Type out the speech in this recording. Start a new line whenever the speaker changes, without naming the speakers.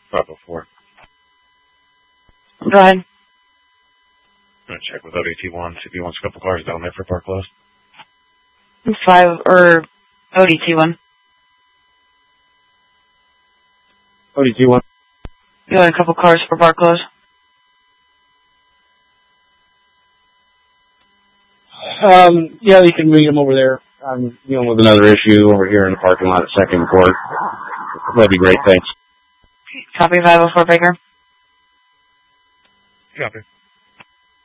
504.
Go ahead.
I'm going to check with ODT1, see if he wants a couple cars down there for park close.
5 or ODT1.
ODT1.
You want a couple cars for park close?
Yeah, you can meet him over there. I'm dealing with another issue over here in the parking lot at 2nd Court. That'd be great, thanks.
Copy 504 Baker.
Copy.